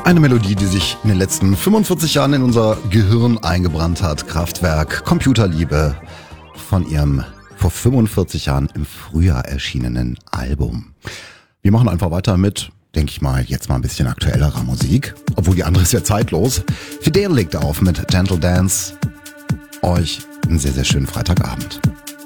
Eine Melodie, die sich in den letzten 45 Jahren in unser Gehirn eingebrannt hat. Kraftwerk, Computerliebe von ihrem vor 45 Jahren im Frühjahr erschienenen Album. Wir machen einfach weiter mit, denke ich mal, jetzt mal ein bisschen aktuellerer Musik. Obwohl die andere ist ja zeitlos. Fidel legt auf mit Gentle Dance. Euch einen sehr, sehr schönen Freitagabend.